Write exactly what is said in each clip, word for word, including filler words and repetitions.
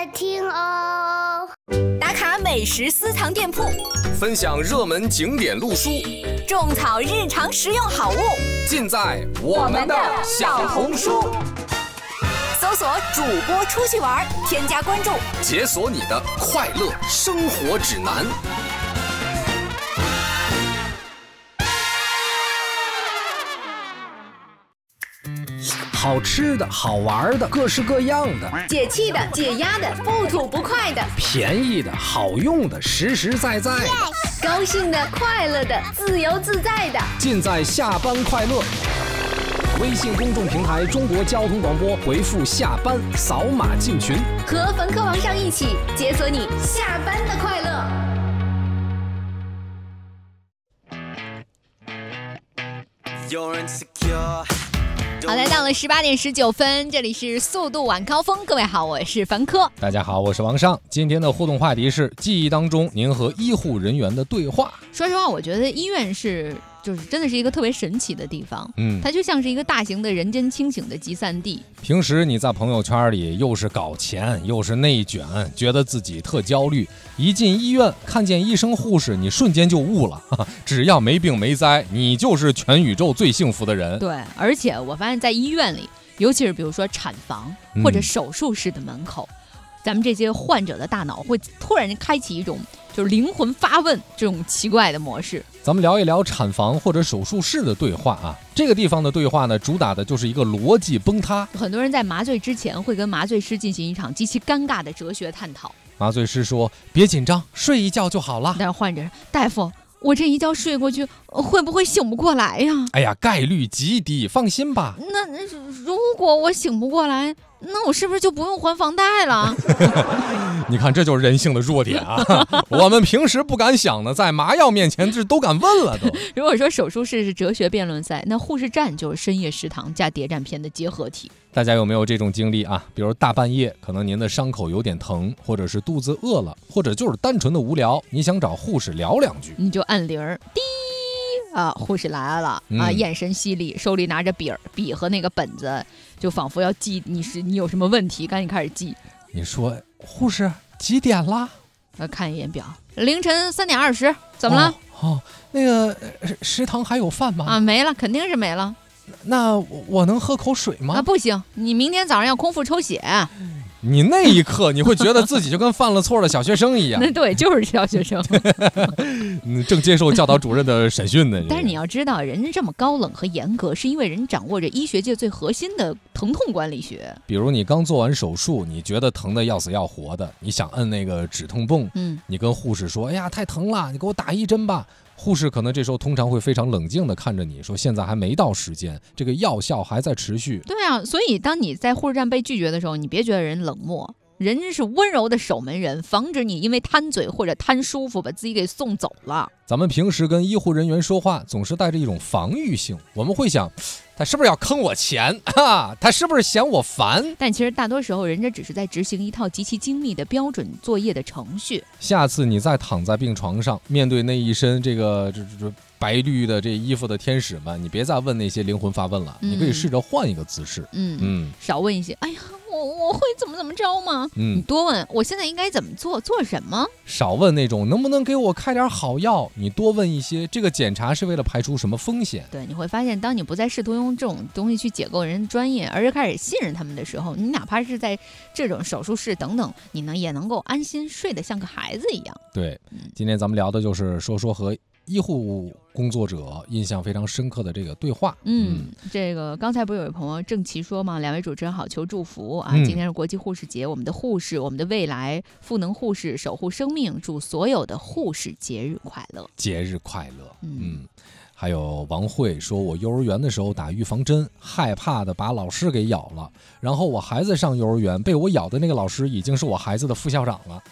爱听哦。 打卡美食私藏店铺， 分享热门景点路书， 种草日常实用好物， 尽在我们的小红书。 搜索主播出去玩，添加关注， 解锁你的快乐生活指南。 好吃的好玩的各式各样的， 解气的解压的不吐不快的， 便宜的好用的实实在在的， 高兴的快乐的自由自在的， 尽在下班快乐。微信公众平台中国交通广播，回复下班扫码进群， 和冯科王上一起解锁你下班的快乐。好，来到了十八点十九分，这里是速度晚高峰。各位好，我是凡科。 大家好，我是王尚。今天的互动话题是记忆当中您和医护人员的对话。 说实话，我觉得医院是就是真的是一个特别神奇的地方， 嗯， 它就像是一个大型的人间清醒的集散地。 平时你在朋友圈里又是搞钱又是内卷，觉得自己特焦虑，一进医院看见医生护士，你瞬间就悟了，只要没病没灾，你就是全宇宙最幸福的人。 对，而且我发现在医院里，尤其是比如说产房或者手术室的门口，嗯，咱们这些患者的大脑会突然开启一种就是灵魂发问这种奇怪的模式。 咱们聊一聊产房或者手术室的对话啊，这个地方的对话呢，主打的就是一个逻辑崩塌。 很多人在麻醉之前会跟麻醉师进行一场极其尴尬的哲学探讨。 麻醉师说：“别紧张，睡一觉就好了。” 但是患者说：“大夫，我这一觉睡过去，会不会醒不过来呀？” 哎呀，概率极低，放心吧。 那如果我醒不过来，那我是不是就不用还房贷了？ 你看，这就是人性的弱点啊！我们平时不敢想呢，在麻药面前这都敢问了都。 如果说手术室是哲学辩论赛，那护士站就是深夜食堂加谍战片的结合体。 大家有没有这种经历啊？比如大半夜，可能您的伤口有点疼，或者是肚子饿了，或者就是单纯的无聊，你想找护士聊两句， 你就按铃儿，滴啊，护士来了啊， 嗯， 眼神犀利，手里拿着笔儿笔和那个本子，就仿佛要记你是你有什么问题，赶紧开始记。 你说护士几点了？ 呃，看一眼表，凌晨三点二十，怎么了？ 哦，哦那个食堂还有饭吗？ 啊，没了，肯定是没了。 那我能喝口水吗？ 啊，不行，你明天早上要空腹抽血。 你那一刻你会觉得自己就跟犯了错的小学生一样。 那对，就是小学生。 正接受教导主任的审讯呢。 但是你要知道，人家这么高冷和严格，是因为人掌握着医学界最核心的疼痛管理学。 比如你刚做完手术，你觉得疼得要死要活的，你想摁那个止痛泵， 嗯， 你跟护士说：“哎呀，太疼了，你给我打一针吧。”护士可能这时候通常会非常冷静地看着你说：“现在还没到时间，这个药效还在持续。” 对啊，所以当你在护士站被拒绝的时候，你别觉得人冷漠，人家是温柔的守门人，防止你因为贪嘴或者贪舒服把自己给送走了。 咱们平时跟医护人员说话，总是带着一种防御性，我们会想，他是不是要坑我钱啊？他是不是嫌我烦？ 但其实大多时候，人家只是在执行一套极其精密的标准作业的程序。 下次你再躺在病床上，面对那一身这个这这白绿的这衣服的天使们，你别再问那些灵魂发问了，嗯，你可以试着换一个姿势， 嗯嗯，少问一些。哎呀，我我会怎么怎么着吗？嗯，你多问，我现在应该怎么做，做什么？ 少问那种能不能给我开点好药，你多问一些，这个检查是为了排除什么风险？ 对，你会发现，当你不再试图用这种东西去解构人的专业，而是开始信任他们的时候，你哪怕是在这种手术室等等，你呢也能够安心睡得像个孩子一样。 对，今天咱们聊的就是说说和医护工作者印象非常深刻的这个对话。 嗯，嗯这个刚才不是有位朋友郑琦说吗？两位主持人好，求祝福啊！ 嗯、 今天是国际护士节，我们的护士，我们的未来，赋能护士，守护生命，祝所有的护士节日快乐！ 节日快乐。 嗯。 嗯还有王慧说，我幼儿园的时候打预防针，害怕的把老师给咬了，然后我孩子上幼儿园，被我咬的那个老师已经是我孩子的副校长了。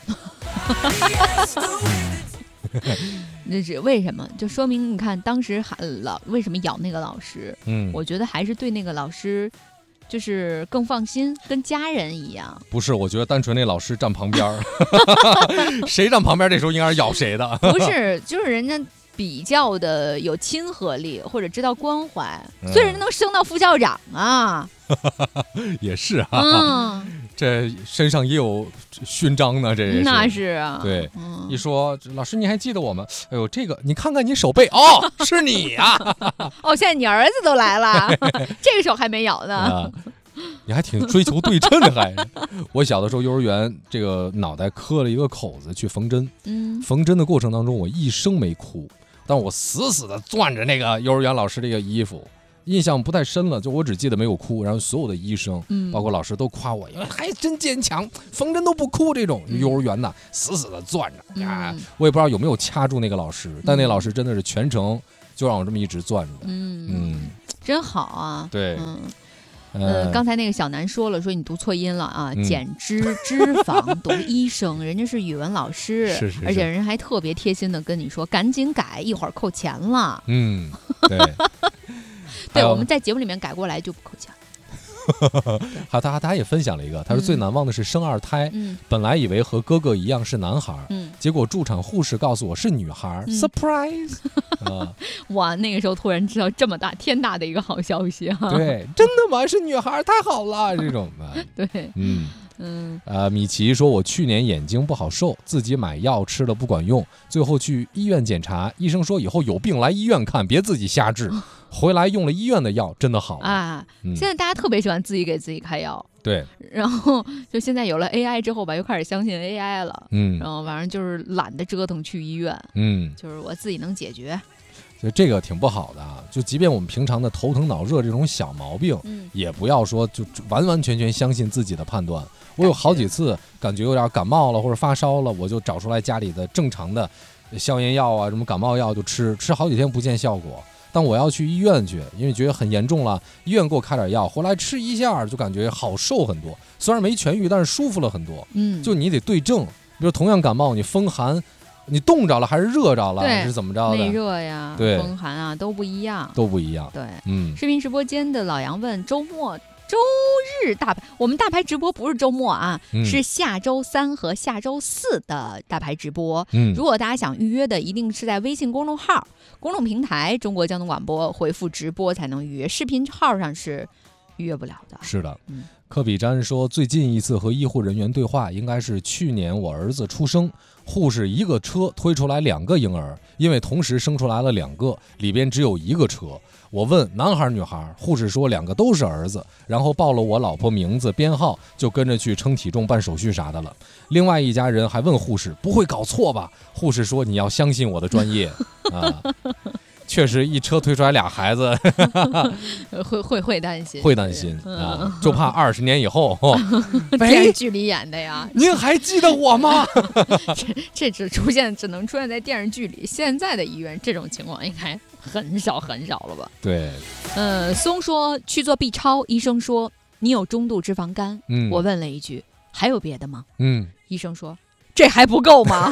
那是为什么？就说明你看当时老为什么咬那个老师？ 嗯， 我觉得还是对那个老师就是更放心，跟家人一样。 不是，我觉得单纯那老师站旁边谁站旁边这时候应该是咬谁的。 不是，就是人家比较的有亲和力，或者知道关怀，所以人能升到副校长啊。 也是啊。 嗯， 这身上也有勋章呢，这是那是啊， 对， 嗯、 一说老师你还记得我吗？哎呦，这个你看看你手背，哦，是你呀、啊！ 哦，现在你儿子都来了，这个手还没有呢。 啊你还挺追求对称的，还。我小的时候幼儿园，这个脑袋磕了一个口子去缝针， 嗯， 缝针的过程当中我一声没哭，但我死死的攥着那个幼儿园老师这个衣服，印象不太深了，就我只记得没有哭，然后所有的医生，嗯，包括老师都夸我，因为还真坚强，缝针都不哭这种。幼儿园呢，死死的攥着，啊，我也不知道有没有掐住那个老师，但那老师真的是全程就让我这么一直攥着， 嗯嗯， 真好啊， 对， 嗯。呃，刚才那个小南说了，说你读错音了啊，嗯、减脂脂肪读医生，人家是语文老师， 是是是， 而且人还特别贴心的跟你说，赶紧改，一会儿扣钱了。 嗯，对， 对，我们在节目里面改过来就不扣钱。 好，他他也分享了一个，他说最难忘的是生二胎，嗯、本来以为和哥哥一样是男孩，嗯、结果助产护士告诉我是女孩，嗯、，surprise！ 啊， 哇，那个时候突然知道这么大天大的一个好消息啊！ 对，真的吗？是女孩，太好了，这种的。 对， 嗯。 嗯， 呃，米奇说，我去年眼睛不好受，自己买药吃了不管用，最后去医院检查，医生说以后有病来医院看，别自己瞎治。回来用了医院的药，真的好了啊！嗯、现在大家特别喜欢自己给自己开药， 对。 然后就现在有了 A I 之后吧，又开始相信 A I 了， 嗯。 然后反正就是懒得折腾去医院， 嗯， 就是我自己能解决。 所以这个挺不好的啊！就即便我们平常的头疼脑热这种小毛病，嗯，也不要说就完完全全相信自己的判断。我有好几次感觉有点感冒了或者发烧了，我就找出来家里的正常的消炎药啊，什么感冒药就吃，吃好几天不见效果。但我要去医院去，因为觉得很严重了，医院给我开点药，回来吃一下就感觉好受很多。虽然没痊愈，但是舒服了很多。嗯，就你得对症，比如同样感冒，你风寒。你冻着了还是热着了，是怎么着的？ 内热呀， 对， 风寒啊，都不一样， 都不一样。 对， 嗯。 视频直播间的老杨问：周末、周日大牌，我们大牌直播不是周末啊，嗯、是下周三和下周四的大牌直播。嗯，如果大家想预约的，一定是在微信公众号、公众平台“中国交通广播”回复“直播”才能预约，视频号上是预约不了的。 是的，嗯。科比詹说，最近一次和医护人员对话应该是去年我儿子出生，护士一个车推出来两个婴儿，因为同时生出来了两个，里边只有一个车。我问男孩女孩，护士说两个都是儿子，然后报了我老婆名字编号，就跟着去称体重办手续啥的了。另外一家人还问护士，不会搞错吧？护士说你要相信我的专业啊。确实，一车推出来俩孩子， 会会会担心， 会担心啊，就怕二十年以后， 电视剧里演的呀。 您还记得我吗？ 这这只出现，只能出现在电视剧里。现在的医院这种情况应该很少很少了吧？ 对。 呃，松说去做 B 超，医生说你有中度脂肪肝。嗯，我问了一句，还有别的吗？嗯，医生说。这还不够吗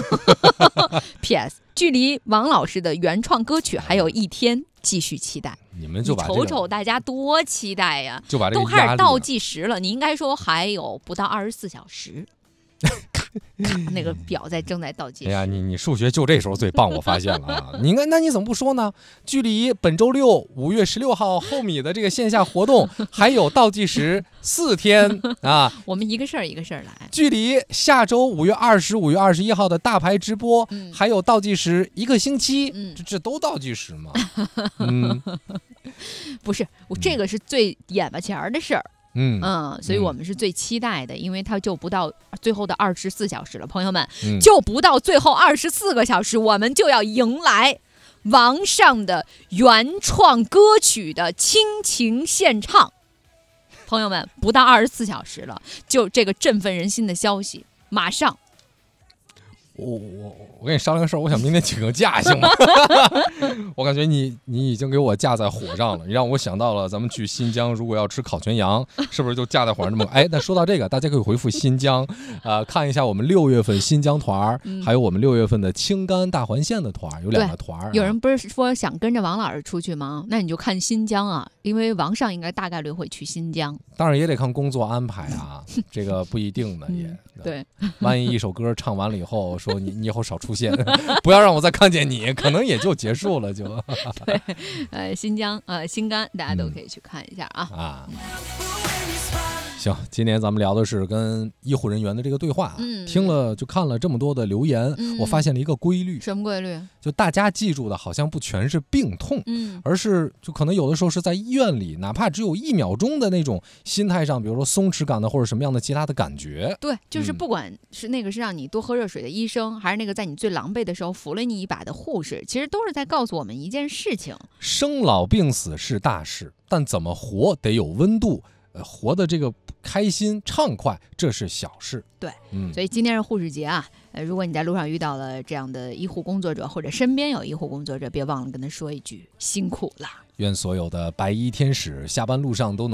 ？P S 距离王老师的原创歌曲还有一天，继续期待。 你们就把、这个、 瞅瞅大家多期待呀！ 就把这个都开始倒计时了。你应该说还有不到二十四小时。那个表在正在倒计时。 哎呀，你你数学就这时候最棒，我发现了啊！你应该，那你怎么不说呢？距离本周六五月十六号后米的这个线下活动还有倒计时四天啊！ 我们一个事儿一个事儿来。 距离下周五月二十、五月二十一号的大牌直播、嗯、还有倒计时一个星期，嗯、这这都倒计时吗？嗯， 不是，我这个是最眼巴前儿的事儿。 嗯嗯，所以我们是最期待的，嗯、因为它就不到最后的二十四小时了，朋友们，嗯、就不到最后二十四个小时，我们就要迎来王上的原创歌曲的倾情献唱。朋友们，不到二十四小时了，就这个振奋人心的消息，马上。 我我我跟你商量个事儿，我想明天请个假行吗？我感觉你你已经给我架在火上了，你让我想到了咱们去新疆，如果要吃烤全羊，是不是就架在火上这么？哎，那说到这个，大家可以回复新疆，啊、呃，看一下我们六月份新疆团、嗯，还有我们六月份的青甘大环线的团，有两个团、啊。 有人不是说想跟着王老师出去吗？那你就看新疆啊，因为王上应该大概率会去新疆。 当然也得看工作安排啊，这个不一定的也。嗯、 对， 万一一首歌唱完了以后，说你你以后少出现，不要让我再看见你，可能也就结束了就。 对，呃，新疆呃新甘大家都可以去看一下啊。 嗯、啊。 行，今天咱们聊的是跟医护人员的这个对话， 嗯， 听了就看了这么多的留言， 嗯、 我发现了一个规律。 什么规律？ 就大家记住的好像不全是病痛， 嗯， 而是就可能有的时候是在医院里，哪怕只有一秒钟的那种心态上，比如说松弛感的或者什么样的其他的感觉。 对，就是不管是那个是让你多喝热水的医生，还是那个在你最狼狈的时候扶了你一把的护士，其实都是在告诉我们一件事情： 生老病死是大事，但怎么活得有温度。呃，活的这个开心畅快，这是小事。 对， 嗯， 所以今天是护士节啊。呃，如果你在路上遇到了这样的医护工作者，或者身边有医护工作者，别忘了跟他说一句辛苦了。 愿所有的白衣天使下班路上都能。